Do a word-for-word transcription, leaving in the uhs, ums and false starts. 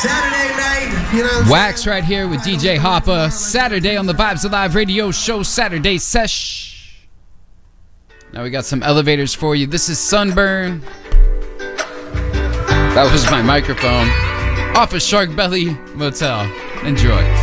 Saturday night, you know. Wax right here with D J Hoppa. Saturday on the Vibes Alive radio show, Saturday Sesh. Now we got some elevators for you. This is Sunburn. That was my microphone. Off of Shark Belly Motel. Enjoy.